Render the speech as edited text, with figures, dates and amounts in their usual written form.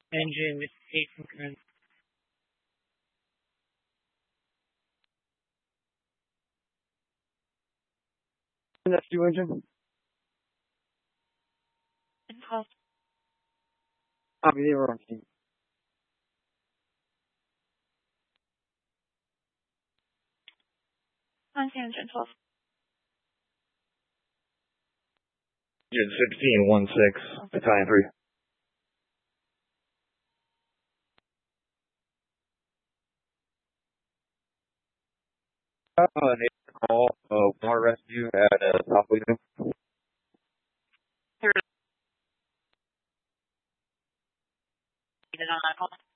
Engine with station current. That's two engine. Info. Copy, they were on team. On engine 12. Engine 16-1-6, Battalion 3. Call water rescue at South Louisiana. On that call.